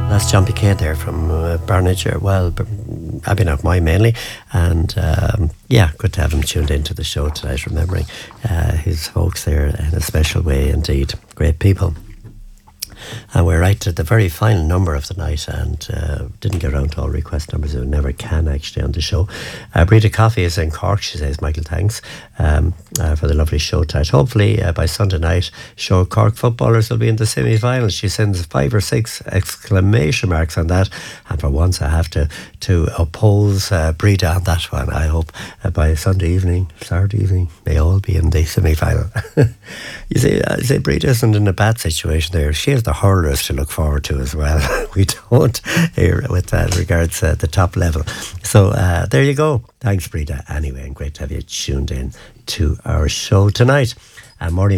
That's John Piquet there from Barnager. Well, Abbeynaugh mainly. And yeah, good to have him tuned into the show tonight, remembering his folks there in a special way indeed. Great people. And we're right at the very final number of the night, and didn't get around to all request numbers. We never can actually on the show. Breda Coffee is in Cork, she says. Michael, thanks for the lovely show tonight. Hopefully by Sunday night, sure, Cork footballers will be in the semi-finals. She sends 5 or 6 exclamation marks on that, and for once I have to oppose Breda on that one. I hope by Saturday evening, they all be in the semi-final. You see, Breda isn't in a bad situation there. She has the hurlers to look forward to as well. We don't here with regards to the top level. So there you go. Thanks, Breda. Anyway, and great to have you tuned in to our show tonight. Morning.